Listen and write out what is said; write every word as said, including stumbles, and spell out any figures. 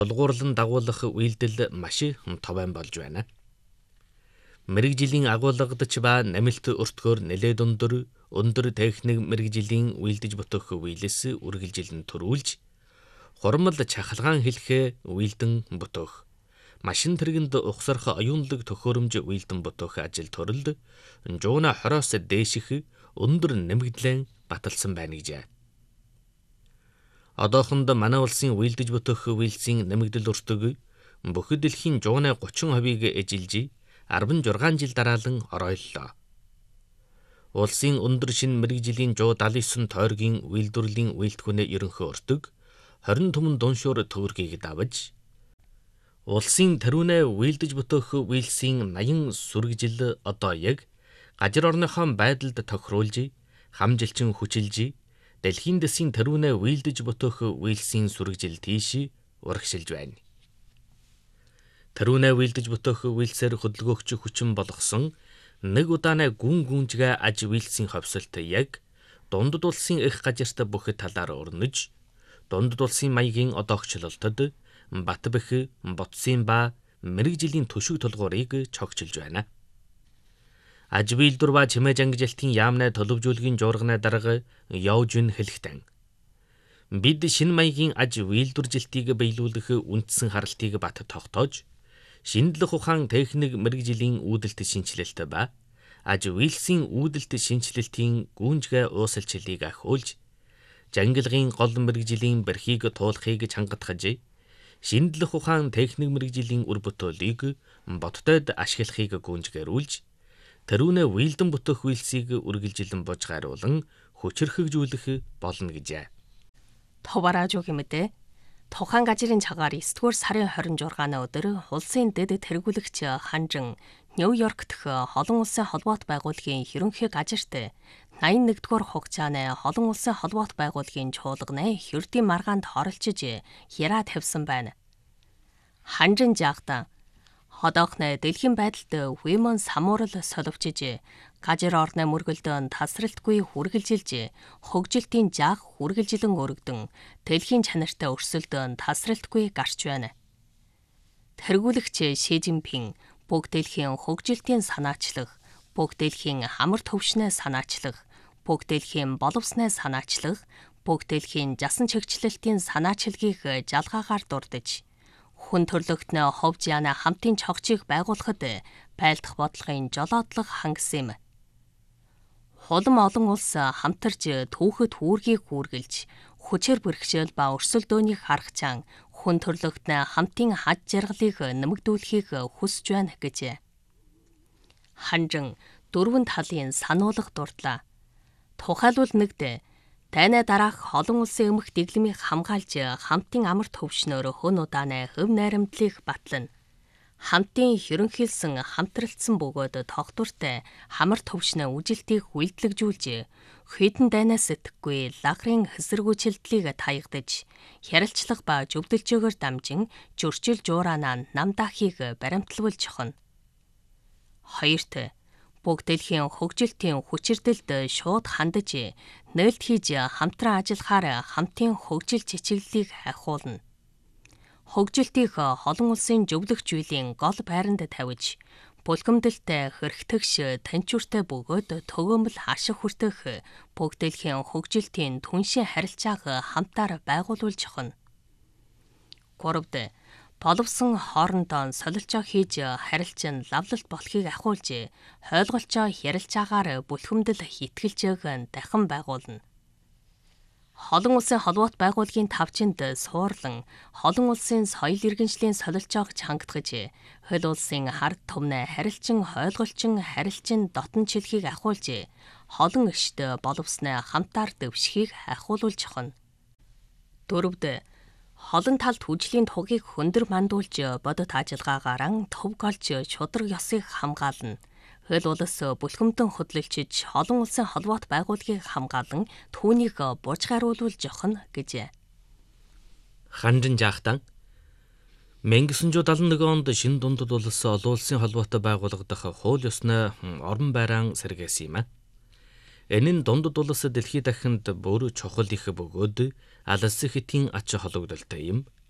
Тулгуурлан дагуулах үйлдэл маш товхон болж байна. Мэргэжлийн агуулгадч ба намилт өртгөөр нэлээд өндөр өндөр техник мэргэжлийн үйлдэж бүтэх үйлс үргэлжилэн төрүүлж, хурамл чахалгаан хэлхээ үйлдэн бүтэх, машин тэргэнд ухсарх оюунлаг төхөөрөмж үйлдэн бүтэх ажил төрөлд жууна хороос дээших өндөр нэмэгдлэн баталсан байна гэжээ. Одоохонд манай улсын үйлдэж бүтэх үйлсийн нэмэгдэл өртөг бүхэл дэлхийн жууна гучин хувийг эжилж арван зургаан жил дараалан оройллоо. Улсын өндөр шин мэргэжлийн жуу даалын есөн тойргийн үйлдвэрлэлийн үйлдвэрний ерөнхий өртөг хорин түмэн дуншуур төгрөгийг давж, улсын тэрүүнээ үйлдэж бүтэх үйлсийн наян сүргэжил одоо яг газар орныхон байдалд тохируулж, хамжилчин хүчилж, дэлхийн дэсийн тэрүүнээ үйлдэж бүтэх үйлсийн сүргэжил тийш урагшилж байна. Тэрүүнээ үйлдэж бүтэх үйлсээр хөдөлгөөгч хүчин болгосон нэг удаанаа гүн гүнжгээ аж үйлсийн ховсолт яг дундад улсын их газарт бүх талаар өрнөж, дундад улсын маягийн одоогчлолтод Батбэх, Ботсын ба мэргэжлийн төшөг тулгуурыг чогчилж байна. Аж үйлдвэр ба чимээ жангижалтын яамнай төлөвжүүлгийн жуурганы дарга явж ин хэлэхтэн. Бид шинэ маягийн аж үйлдвэржилтийг биелүүлэх үндсэн харалтыг бат тогтоож, шинжлэх ухаан техник мэргэжлийн үүдэлт шинжилэлт ба аж үйлсийн үүдэлт шинжилэлтийн гүнжгэ уусалчлалыг ахиулж, жангилгын гол мэргэжлийн бэрхийг туулахыг чангатгаж, шинжлэх ухаан техник мэргэжлийн үр бүтээлийг боддод ашиглахыг гүнжгэрүүлж, тэрүүнээ үйлдэн бүтэх үйлсийг үргэлжилэн бож гайруулан хүчрхэгжүүлэх болно гэжээ. Товараажуугийн мэдээ. Тухайн газрын цагаар есдүгээр сарын хорин зургааны өдөр улсын дэд тэргүүлэгч Ханжин Нью-Йорк дэх олон улсын холбоот байгууллагын ерөнхий газарт найман нэгдүгээр хугацааны олон улсын холбоот байгууллагын чуулганы хэрдийн маргаанд оролцож яраа тавьсан байна. Ханжин жаагтан одоохны дэлхийн байдалд Women самуурал соловчиж, газар орны мөргөлдөөн тасралтгүй хүргэлжилж, хөгжилтийн жаах хүргэлжилэн өргөдөн, дэлхийн чанартай өрсөлдөөн тасралтгүй гарч байна. Тэргүүлэгч Ши Жинпин бүгд дэлхийн хөгжилтийн санаачлах, бүгд дэлхийн хамар төвшнээ санаачлах, бүгд дэлхийн боловснээ санаачлах, бүгд дэлхийн жасан чигчлэлтийн санаачилгийг жалгаагаар дурдж, хүн төрлөختнөө ховж яана хамтын чогчийг байгуулахад байлдах бодлогын жолоодлого хангасан юм. Хулам олон улс хамтарч түүхэд үүргийг үүргэлж, хүчээр бэрхшээл ба өрсөлдөөнийг харгачаан хүн төрлөختнөө хамтын хаж жаргалыг нэмэгдүүлэхийг хүсэж байна гэж Ханжин дөрвөн талын сануулга дурдлаа. Тухайлбал нэгд тайна дараах олон улсын өмнөх дэглэмийг хамгаалж хамтын амар төвшнөөр хөн удааны хөв найрамдлыг батлана. Хамтын ерөнхийлсөн хамтралцсан бөгөөд тогтвортой хамар төвшнөө үжилтийг үйлдэлгжүүлж, хэдэн дайнаас сэтгэхгүй лагрын хэсэргүүцэлдлийг таягдаж, хяралчлах ба зөвдөлжөөгөр дамжин зөрчил жуураанаа намдаахыг баримтлуулж хонно. Хоёрт бүгд дэлхийн хөгжилтийн хүчирдэлд шууд хандаж, нээлт хийж хамтран ажиллахаар хамтын хөгжил чичиглэлийг ахиулна. Хөгжилтийг олон улсын зөвлөх зүйлийн гол байранд тавьж, бүлгэмдэлтэй хэрэгтэгш танчууртай бөгөөд төгөөмөл ашиг хүртэх бүгд дэлхийн хөгжилтийн түншийн харилцааг хамтаар байгуулуулж хонно. Гуравд боловсон хоорондоо солилцоо хийж харилцан лавлалт болохыг ахиулж, хойлголцоо ярилцаагаар бүлхэмдэл хэтгэлжээг дахин байгуулна. Олон улсын холбоот байгууллагын тавчинд суурлан, олон улсын соёл иргэншлийн солилцоог чангатгаж, хөл улсын хард түмнээ харилцан хойлголчин харилцан дотн чилхийг ахиулж, холон ишт боловсноо хамтаар дэвшихийг ахиулуулж хонно. Дөрөвд холон талд хүчлийн тугийг хөндөр мандуулж бодит ажиллагаагаараа төв голж шудраг ёсыг хамгаална. Хөл улс бүлхэмдэн хөдлөлчиж олон улсын холбоот байгууллагыг хамгаалan түүнийг бурж гаруулж явах гэж. Ханжин жаахтан мянга девятьсот семьдесят один онд шинэ дундад улс олон улсын холбоотой байгуулагдах хууль ёсны орон байраан сэргээсэн юм. Энэ нь дундад улс дэлхийд дахинд бүр чухал их бөгөөд алс хэтийн ач холбогдолтой юм.